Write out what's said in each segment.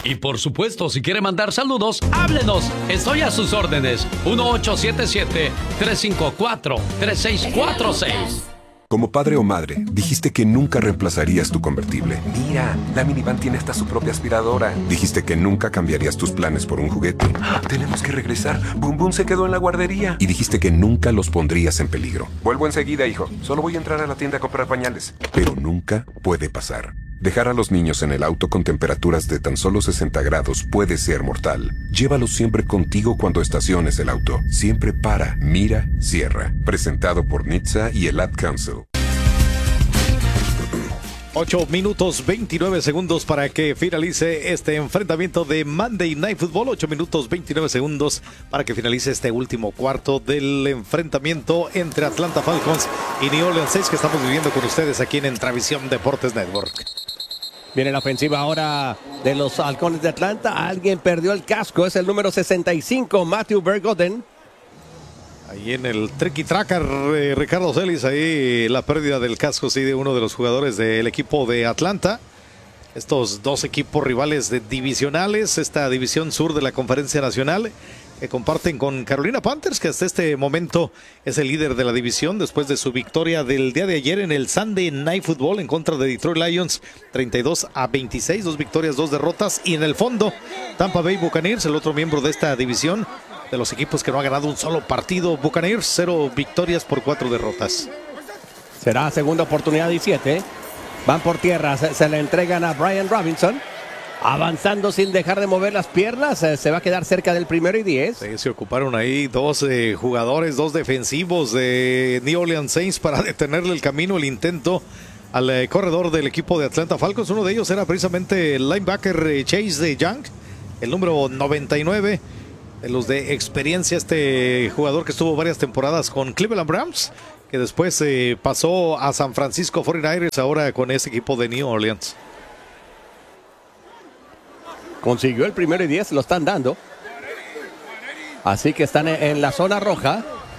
Y por supuesto, si quiere mandar saludos, háblenos. Estoy a sus órdenes. 1877-354-3646. Como padre o madre, dijiste que nunca reemplazarías tu convertible. Mira, la minivan tiene hasta su propia aspiradora. Dijiste que nunca cambiarías tus planes por un juguete. Tenemos que regresar. Boom Boom se quedó en la guardería. Y dijiste que nunca los pondrías en peligro. Vuelvo enseguida, hijo. Solo voy a entrar a la tienda a comprar pañales. Pero nunca puede pasar. Dejar a los niños en el auto con temperaturas de tan solo 60 grados puede ser mortal. Llévalos siempre contigo cuando estaciones el auto. Siempre para, mira, cierra. Presentado por NHTSA y el Ad Council. 8 minutos 29 segundos para que finalice este enfrentamiento de Monday Night Football. 8 minutos 29 segundos para que finalice este último cuarto del enfrentamiento entre Atlanta Falcons y New Orleans Saints, que estamos viviendo con ustedes aquí en Entravisión Deportes Network. Viene la ofensiva ahora de los Halcones de Atlanta. Alguien perdió el casco. Es el número 65, Matthew Bergoden. Ahí en el tricky tracker, Ricardo Celis, ahí la pérdida del casco, sí, de uno de los jugadores del equipo de Atlanta. Estos dos equipos rivales divisionales, esta división sur de la Conferencia Nacional, que comparten con Carolina Panthers, que hasta este momento es el líder de la división después de su victoria del día de ayer en el Sunday Night Football en contra de Detroit Lions, 32-26, 2 victorias, 2 derrotas. Y en el fondo, Tampa Bay Buccaneers, el otro miembro de esta división, de los equipos que no ha ganado un solo partido. Buccaneers, 0 victorias por 4 derrotas. Será segunda oportunidad y 7. Van por tierra, se le entregan a Brian Robinson. Avanzando sin dejar de mover las piernas, se va a quedar cerca del 1º y 10. Sí, se ocuparon ahí 2 jugadores, 2 defensivos de New Orleans Saints para detenerle el camino, el intento al corredor del equipo de Atlanta Falcons. Uno de ellos era precisamente el linebacker Chase Young, el número 99. De los de experiencia, este jugador que estuvo varias temporadas con Cleveland Browns, que después pasó a San Francisco 49ers, ahora con ese equipo de New Orleans. Consiguió el 1º y 10, lo están dando. Así que están en la zona roja.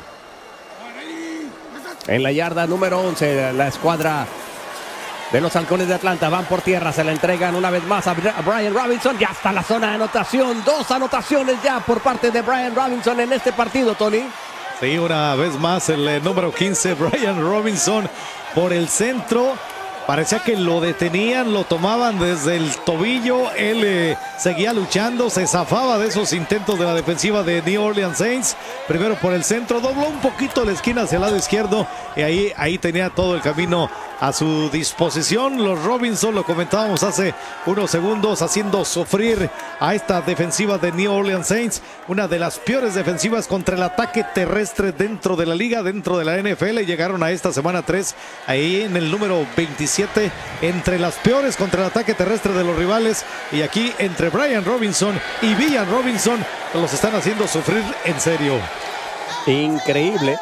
En la yarda número 11, la escuadra de los Halcones de Atlanta van por tierra, se la entregan una vez más a Brian Robinson. Ya está la zona de anotación, 2 anotaciones ya por parte de Brian Robinson en este partido, Tony. Sí, una vez más el número 15, Brian Robinson, por el centro. Parecía que lo detenían, lo tomaban desde el tobillo, él seguía luchando, se zafaba de esos intentos de la defensiva de New Orleans Saints. Primero por el centro, dobló un poquito la esquina hacia el lado izquierdo y ahí tenía todo el camino a su disposición. Los Robinson, lo comentábamos hace unos segundos, haciendo sufrir a esta defensiva de New Orleans Saints, una de las peores defensivas contra el ataque terrestre dentro de la liga, dentro de la NFL. Llegaron a esta semana 3 ahí en el número 27, entre las peores contra el ataque terrestre de los rivales, y aquí entre Brian Robinson y Villan Robinson los están haciendo sufrir en serio. Increíble,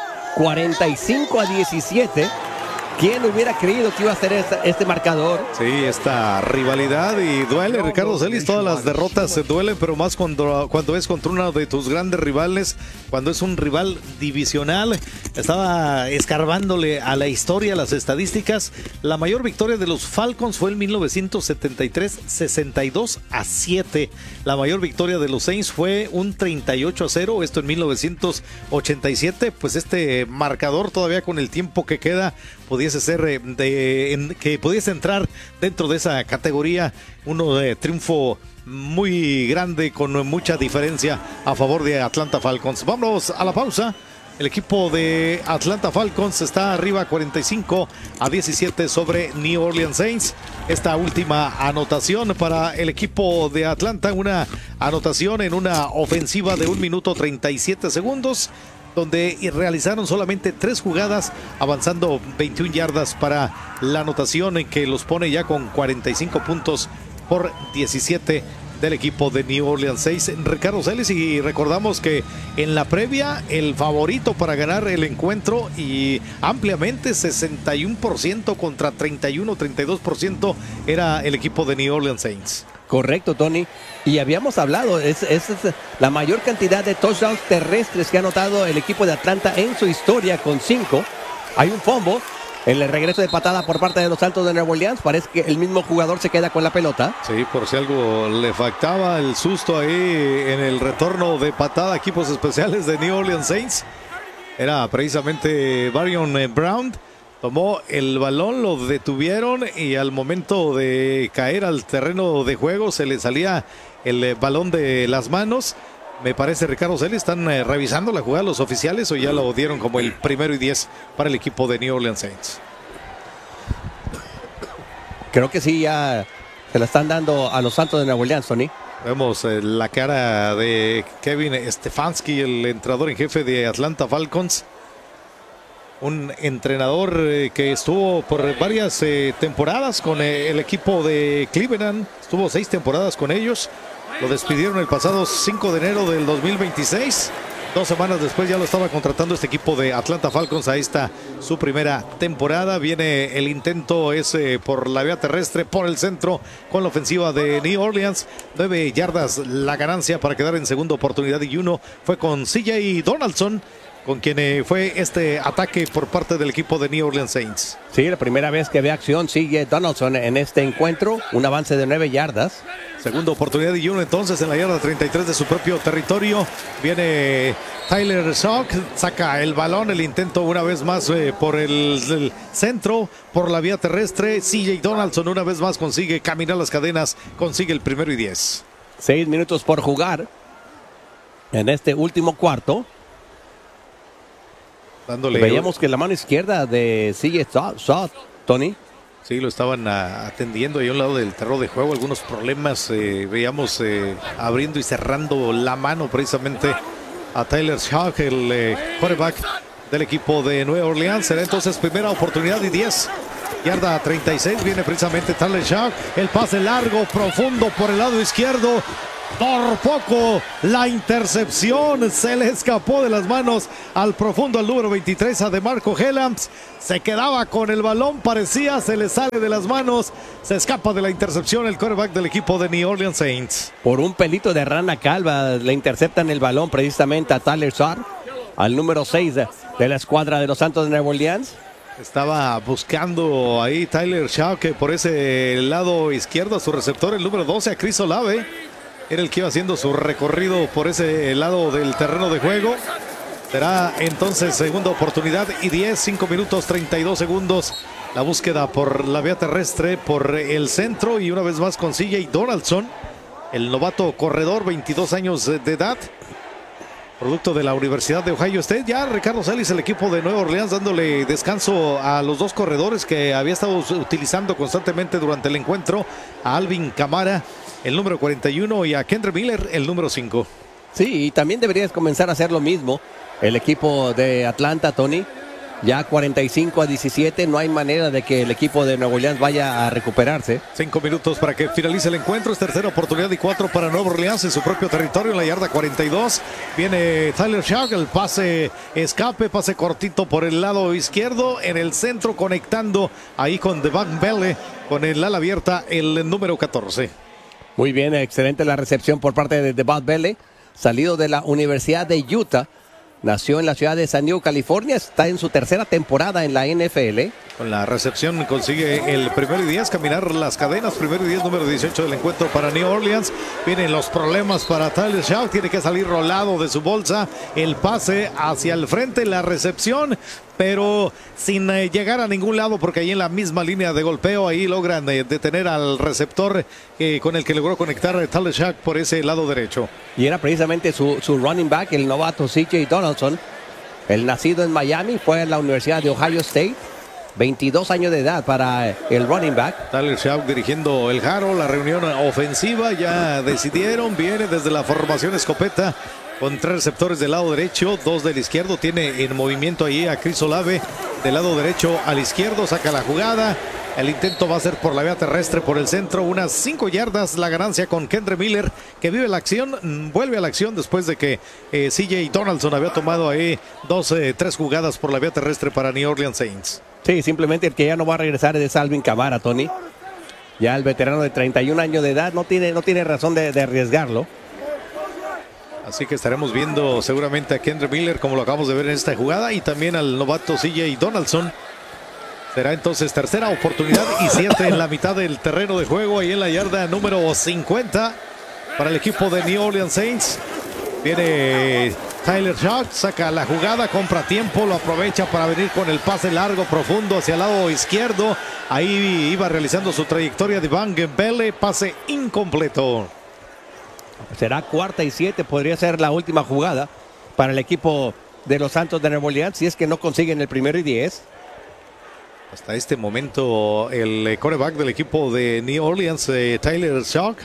45-17. ¿Quién hubiera creído que iba a ser este marcador? Sí, esta rivalidad, y duele, Ricardo Celis, todas las derrotas se duelen, pero más cuando es contra uno de tus grandes rivales, cuando es un rival divisional. Estaba escarbándole a la historia, a las estadísticas. La mayor victoria de los Falcons fue en 1973, 62-7. La mayor victoria de los Saints fue un 38-0, esto en 1987. Pues este marcador, todavía con el tiempo que queda, pudiese ser que pudiese entrar dentro de esa categoría. Uno de triunfo muy grande, con mucha diferencia a favor de Atlanta Falcons. Vamos a la pausa. El equipo de Atlanta Falcons está arriba 45-17 sobre New Orleans Saints. Esta última anotación para el equipo de Atlanta, una anotación en una ofensiva de 1 minuto 37 segundos, donde realizaron solamente 3 jugadas, avanzando 21 yardas para la anotación, en que los pone ya con 45 puntos por 17 del equipo de New Orleans Saints. Ricardo Celis, y recordamos que en la previa el favorito para ganar el encuentro, y ampliamente, 61% contra 31-32%, era el equipo de New Orleans Saints. Correcto, Tony. Y habíamos hablado, es la mayor cantidad de touchdowns terrestres que ha anotado el equipo de Atlanta en su historia, con 5. Hay un fumble En el regreso de patada por parte de los Santos de Nueva Orleans, parece que el mismo jugador se queda con la pelota. Sí, por si algo le faltaba el susto ahí en el retorno de patada a equipos especiales de New Orleans Saints. Era precisamente Varion Brown. Tomó el balón, lo detuvieron y al momento de caer al terreno de juego se le salía el balón de las manos. Me parece, Ricardo Celis, ¿están revisando la jugada los oficiales o ya lo dieron como el 1-10 para el equipo de New Orleans Saints? Creo que sí, ya se la están dando a los Santos de Nueva Orleans, Tony. Vemos la cara de Kevin Stefanski, el entrenador en jefe de Atlanta Falcons. Un entrenador que estuvo por varias temporadas con el equipo de Cleveland. Estuvo 6 temporadas con ellos. Lo despidieron el pasado 5 de enero del 2026. 2 semanas después ya lo estaba contratando este equipo de Atlanta Falcons. Ahí está su primera temporada. Viene el intento ese por la vía terrestre, por el centro, con la ofensiva de New Orleans. 9 yardas la ganancia para quedar en segunda oportunidad y 1 fue con CJ Donaldson, con quien fue este ataque por parte del equipo de New Orleans Saints. Sí, la primera vez que ve acción sigue Donaldson en este encuentro. Un avance de 9 yardas. Segunda oportunidad y 1 entonces en la yarda 33 de su propio territorio. Viene Tyler Shock, saca el balón, el intento una vez más por el centro, por la vía terrestre. CJ Donaldson una vez más consigue caminar las cadenas, consigue el 1-10. 6 minutos por jugar en este último cuarto. Veíamos que la mano izquierda de CJ Stott, Tony. Sí, lo estaban atendiendo ahí a un lado del terreno de juego. Algunos problemas, veíamos abriendo y cerrando la mano precisamente a Tyler Shock, el quarterback del equipo de Nueva Orleans. Será entonces primera oportunidad y 10. Yarda 36, viene precisamente Tyler Shock. El pase largo, profundo por el lado izquierdo. Por poco la intercepción se le escapó de las manos al profundo, al número 23, a DeMarco Hellams. Se quedaba con el balón, parecía, se le sale de las manos, se escapa de la intercepción el quarterback del equipo de New Orleans Saints. Por un pelito de rana calva le interceptan el balón precisamente a Tyler Shock, al número 6 de la escuadra de los Santos de Nueva Orleans. Estaba buscando ahí Tyler Shock por ese lado izquierdo a su receptor, el número 12, a Chris Olave. Era el que iba haciendo su recorrido por ese lado del terreno de juego. Será entonces segunda oportunidad y 10, 5 minutos, 32 segundos. La búsqueda por la vía terrestre, por el centro y una vez más con CJ Donaldson, el novato corredor, 22 años de edad, producto de la Universidad de Ohio State. Ya Ricardo Celis, el equipo de Nueva Orleans, dándole descanso a los dos corredores que había estado utilizando constantemente durante el encuentro, a Alvin Kamara, el número 41, y a Kendre Miller, el número 5. Sí, y también deberías comenzar a hacer lo mismo. El equipo de Atlanta, Tony, ya 45-17, no hay manera de que el equipo de Nueva Orleans vaya a recuperarse. 5 minutos para que finalice el encuentro. Es tercera oportunidad y 4 para Nueva Orleans en su propio territorio, en la yarda 42. Viene Tyler Shock, el pase escape, pase cortito por el lado izquierdo, en el centro conectando ahí con Devon Belle, con el ala abierta, el número 14. Muy bien, excelente la recepción por parte de Devon Belle, salido de la Universidad de Utah. Nació en la ciudad de San Diego, California. Está en su tercera temporada en la NFL. Con la recepción consigue el 1-10, caminar las cadenas. 1-10, número 18 del encuentro para New Orleans. Vienen los problemas para Tyler Shock. Tiene que salir rolado de su bolsa. El pase hacia el frente, la recepción, pero sin llegar a ningún lado, porque ahí en la misma línea de golpeo, ahí logran detener al receptor con el que logró conectar Tyler Shock por ese lado derecho. Y era precisamente su running back, el novato CJ Donaldson. El nacido en Miami, fue a la Universidad de Ohio State. 22 años de edad para el running back. Tyler Shock dirigiendo el Jaro, la reunión ofensiva. Ya decidieron, viene desde la formación escopeta, con 3 receptores del lado derecho, 2 del izquierdo. Tiene en movimiento ahí a Chris Olave del lado derecho al izquierdo. Saca la jugada. El intento va a ser por la vía terrestre, por el centro. Unas 5 yardas la ganancia con Kendre Miller, que vive la acción, vuelve a la acción después de que CJ Donaldson había tomado ahí 3 jugadas por la vía terrestre para New Orleans Saints. Sí, simplemente el que ya no va a regresar es Alvin Kamara, Tony. Ya el veterano de 31 años de edad no tiene razón de arriesgarlo. Así que estaremos viendo seguramente a Kendre Miller, como lo acabamos de ver en esta jugada, y también al novato CJ Donaldson. Será entonces tercera oportunidad y 7 en la mitad del terreno de juego, ahí en la yarda número 50 para el equipo de New Orleans Saints. Viene Tyler Shough, saca la jugada, compra tiempo, lo aprovecha para venir con el pase largo, profundo hacia el lado izquierdo. Ahí iba realizando su trayectoria de Van Gembele, pase incompleto. Será 4ª y 7, podría ser la última jugada para el equipo de los Santos de Nueva Orleans, si es que no consiguen el 1º y 10. Hasta este momento el quarterback del equipo de New Orleans, Tyler Shough,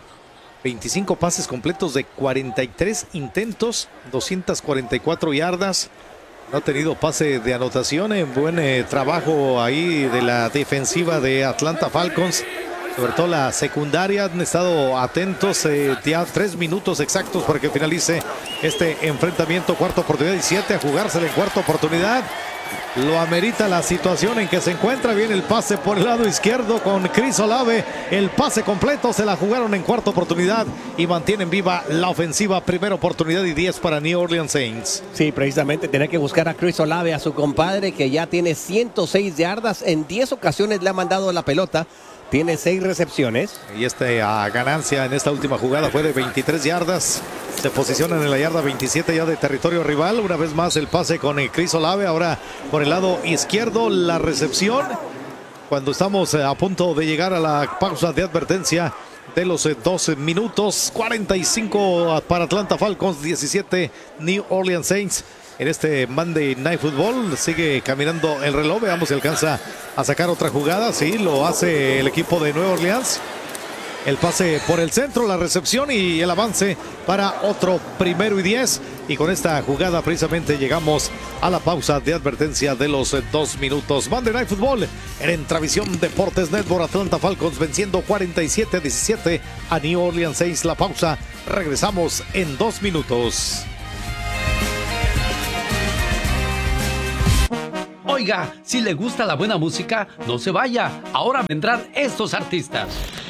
25 pases completos de 43 intentos, 244 yardas. No ha tenido pase de anotación. Buen trabajo ahí de la defensiva de Atlanta Falcons. Sobre todo la secundaria han estado atentos. Ya 3 minutos exactos para que finalice este enfrentamiento. 4ª oportunidad y 7 a jugársela en 4ª oportunidad. Lo amerita la situación en que se encuentra. Viene el pase por el lado izquierdo con Chris Olave. El pase completo, se la jugaron en 4ª oportunidad y mantienen viva la ofensiva. 1ª oportunidad y 10 para New Orleans Saints. Sí, precisamente tiene que buscar a Chris Olave, a su compadre, que ya tiene 106 yardas. En 10 ocasiones le ha mandado la pelota. Tiene 6 recepciones. Y esta ganancia en esta última jugada fue de 23 yardas. Se posicionan en la yarda 27 ya de territorio rival. Una vez más el pase con Chris Olave. Ahora por el lado izquierdo la recepción. Cuando estamos a punto de llegar a la pausa de advertencia de los 12 minutos. 45 para Atlanta Falcons, 17 New Orleans Saints. En este Monday Night Football sigue caminando el reloj. Veamos si alcanza a sacar otra jugada. Sí, lo hace el equipo de Nueva Orleans. El pase por el centro, la recepción y el avance para otro 1º y 10. Y con esta jugada precisamente llegamos a la pausa de advertencia de los 2 minutos. Monday Night Football en Entravisión Deportes Network. Atlanta Falcons venciendo 47-17 a New Orleans Saints. La pausa. Regresamos en 2 minutos. Oiga, si le gusta la buena música, no se vaya. Ahora vendrán estos artistas.